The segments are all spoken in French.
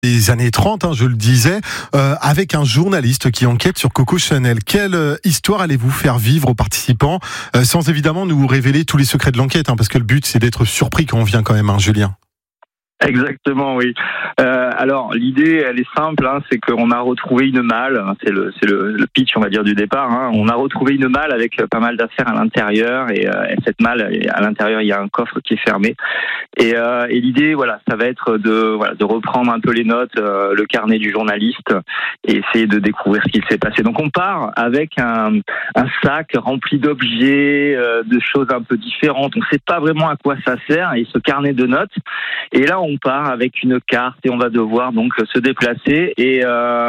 Les années 30, je le disais, avec un journaliste qui enquête sur Coco Chanel. Quelle histoire allez-vous faire vivre aux participants, sans évidemment nous révéler tous les secrets de l'enquête, parce que le but c'est d'être surpris quand on vient quand même, Julien. Exactement, oui. Alors l'idée, elle est simple, c'est qu'on a retrouvé une malle. C'est le pitch, on va dire, du départ. On a retrouvé une malle avec pas mal d'affaires à l'intérieur, et cette malle, à l'intérieur, il y a un coffre qui est fermé. Et l'idée, ça va être de reprendre un peu les notes, le carnet du journaliste, et essayer de découvrir ce qui s'est passé. Donc on part avec un sac rempli d'objets, de choses un peu différentes. On ne sait pas vraiment à quoi ça sert, et ce carnet de notes. Et là, on part avec une carte et on va devoir donc se déplacer et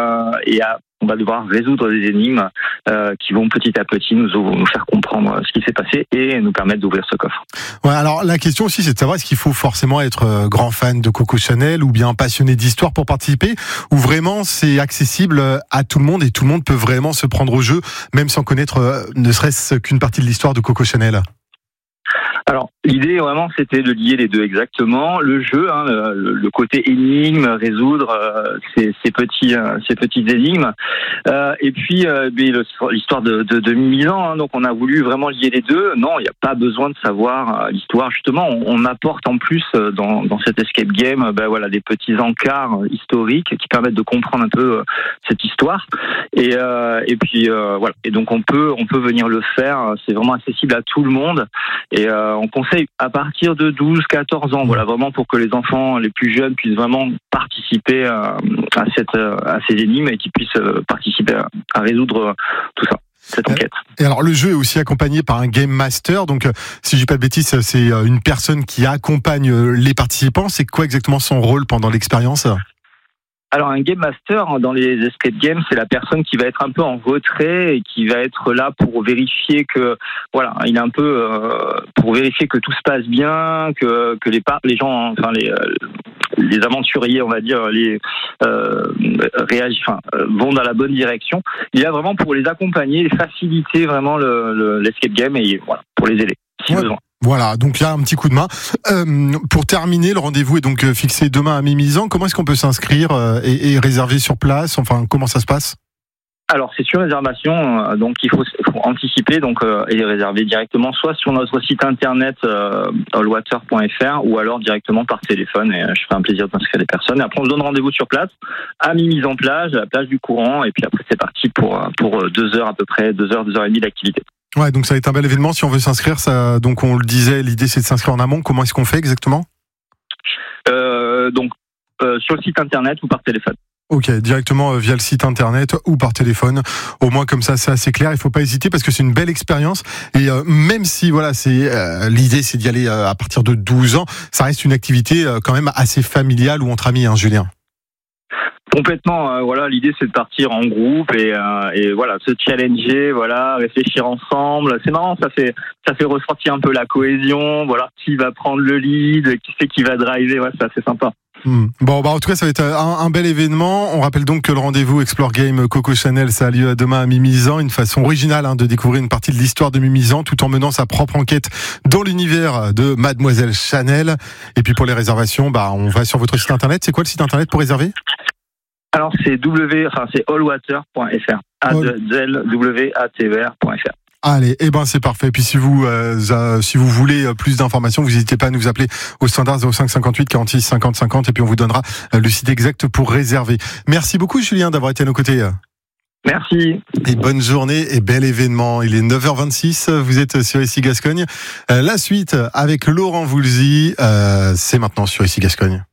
on va devoir résoudre des énigmes qui vont petit à petit nous faire comprendre ce qui s'est passé et nous permettre d'ouvrir ce coffre. Ouais, alors la question aussi, c'est de savoir est-ce qu'il faut forcément être grand fan de Coco Chanel ou bien passionné d'histoire pour participer, ou vraiment c'est accessible à tout le monde et tout le monde peut vraiment se prendre au jeu, même sans connaître ne serait-ce qu'une partie de l'histoire de Coco Chanel. Alors, l'idée vraiment, c'était de lier les deux exactement. Le jeu, le côté énigme, résoudre ces petites énigmes, et puis l'histoire de Mimizan. Donc, on a voulu vraiment lier les deux. Non, il n'y a pas besoin de savoir l'histoire. Justement, on apporte en plus dans cet escape game, des petits encarts historiques qui permettent de comprendre un peu cette histoire. Et puis voilà. Et donc, on peut venir le faire. C'est vraiment accessible à tout le monde. Et on conseille à partir de 12-14 ans, vraiment pour que les enfants les plus jeunes puissent vraiment participer à ces énigmes et qu'ils puissent participer à résoudre tout ça, cette enquête. Et alors le jeu est aussi accompagné par un game master, donc si je dis pas de bêtises, c'est une personne qui accompagne les participants. C'est quoi exactement son rôle pendant l'expérience ? Alors un game master dans les escape games, c'est la personne qui va être un peu en retrait et qui va être là pour vérifier que il est un peu pour vérifier que tout se passe bien, que les gens, les aventuriers, on va dire, vont dans la bonne direction. Il est là vraiment pour les accompagner, faciliter vraiment l'escape game et pour les aider si besoin. Voilà, donc il y a un petit coup de main. Pour terminer, le rendez-vous est donc fixé demain à Mimizan. Comment est-ce qu'on peut s'inscrire et réserver sur place ? Enfin, comment ça se passe ? Alors c'est sur réservation, donc il faut anticiper et réserver directement soit sur notre site internet allwater.fr ou alors directement par téléphone, et je ferai un plaisir d'inscrire les personnes. Et après on se donne rendez-vous sur place à Mimizan plage, à la plage du courant, et puis après c'est parti pour 2 heures à peu près, 2 heures et demie d'activité. Ouais, donc ça va être un bel événement si on veut s'inscrire. Ça, donc on le disait, l'idée c'est de s'inscrire en amont. Comment est-ce qu'on fait exactement ? Sur le site internet ou par téléphone. Ok, directement via le site internet ou par téléphone. Au moins comme ça, c'est assez clair. Il faut pas hésiter parce que c'est une belle expérience. Et même si l'idée c'est d'y aller à partir de 12 ans, ça reste une activité quand même assez familiale ou entre amis, Julien. Complètement, l'idée c'est de partir en groupe et se challenger, réfléchir ensemble. C'est marrant, ça fait ressortir un peu la cohésion, qui va prendre le lead, qui c'est qui va driver, c'est assez sympa. Bon, en tout cas, ça va être un bel événement. On rappelle donc que le rendez-vous Explore Game Coco Chanel, ça a lieu demain à Mimizan. Une façon originale de découvrir une partie de l'histoire de Mimizan tout en menant sa propre enquête dans l'univers de Mademoiselle Chanel. Et puis pour les réservations, on va sur votre site internet. C'est quoi le site internet pour réserver ? Alors c'est allwater.fr. AZLWATER.fr. Allez, c'est parfait. Et puis si vous voulez plus d'informations, vous n'hésitez pas à nous appeler au standard 05 58 46 50 50 et puis on vous donnera le site exact pour réserver. Merci beaucoup Julien d'avoir été à nos côtés. Merci. Et bonne journée et bel événement. Il est 9h26, vous êtes sur ici Gascogne. La suite avec Laurent Voulzy, c'est maintenant sur ici Gascogne.